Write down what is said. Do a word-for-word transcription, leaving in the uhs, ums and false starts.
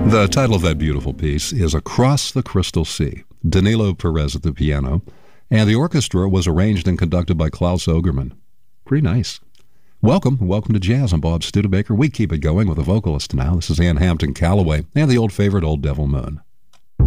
The title of that beautiful piece is Across the Crystal Sea. Danilo Perez at the piano, and the orchestra was arranged and conducted by Klaus Ogerman. Pretty nice. Welcome, welcome to Jazz. I'm Bob Studebaker. We keep it going with a vocalist now. This is Ann Hampton Callaway and the old favorite, Old Devil Moon.